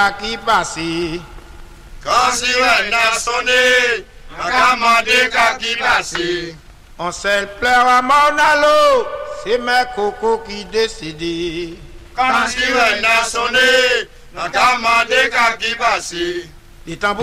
qui passe. Quand si on a sonné, on a demandé qui passe. On se pleure à mon allo, c'est mes cocos qui décident. Quand si on a sonné, on a demandé qui passe.